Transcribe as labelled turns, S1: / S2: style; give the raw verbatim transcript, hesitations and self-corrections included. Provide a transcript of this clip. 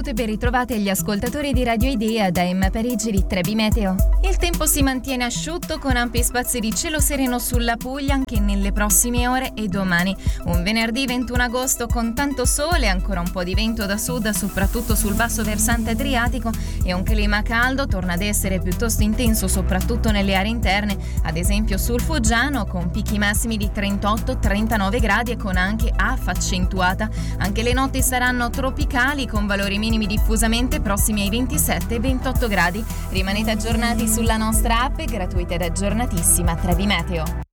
S1: salute ben ritrovati agli ascoltatori di Radio Idea da Emma Parigi di Trebi Meteo. Il tempo si mantiene asciutto con ampi spazi di cielo sereno sulla Puglia anche nelle prossime ore e domani. Un venerdì ventuno agosto con tanto sole, ancora un po' di vento da sud, soprattutto sul basso versante adriatico, e un clima caldo torna ad essere piuttosto intenso soprattutto nelle aree interne, ad esempio sul Foggiano, con picchi massimi di trentotto trentanove gradi e con anche afa accentuata. Anche le notti saranno tropicali con valori minimi diffusamente prossimi ai ventisette ventotto gradi. Rimanete aggiornati sulla nostra app gratuita ed aggiornatissima Trebi Meteo.